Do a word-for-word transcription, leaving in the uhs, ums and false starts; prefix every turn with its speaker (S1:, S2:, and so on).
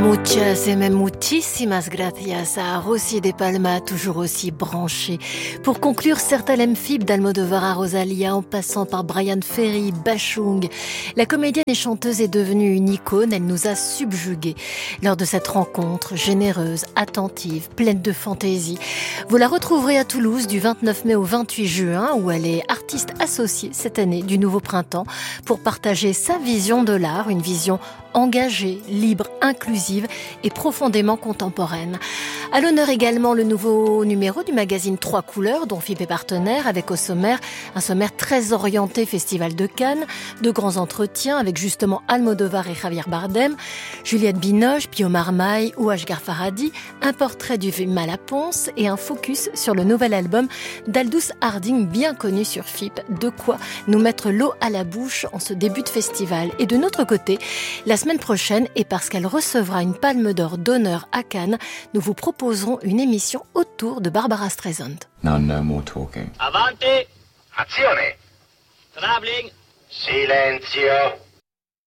S1: Muchas et même muchísimas gracias à Rosy de Palma, toujours aussi branché. Pour conclure, Certalem Fib d'Almodovar à Rosalia, en passant par Brian Ferry, Bachung, la comédienne et chanteuse est devenue une icône, elle nous a subjugués. Lors de cette rencontre, généreuse, attentive, pleine de fantaisie, vous la retrouverez à Toulouse du vingt-neuf mai au vingt-huit juin, où elle est artiste associée cette année du Nouveau Printemps, pour partager sa vision de l'art, une vision engagée, libre, inclusive et profondément contemporaine. À l'honneur également le nouveau numéro du magazine Trois Couleurs, dont F I P est partenaire, avec au sommaire un sommaire très orienté Festival de Cannes, de grands entretiens avec justement Almodovar et Javier Bardem, Juliette Binoche, Pio Marmaille ou Ashghar Farhadi, un portrait du film à la Ponce et un focus sur le nouvel album d'Aldous Harding, bien connu sur F I P. De quoi nous mettre l'eau à la bouche en ce début de festival. Et de notre côté, la semaine prochaine, et parce qu'elle recevra une palme d'or d'honneur à Cannes, nous vous proposerons une émission autour de Barbara Streisand.
S2: Now no more talking.
S3: Avanti!
S4: Azione!
S3: Travelling!
S4: Silenzio!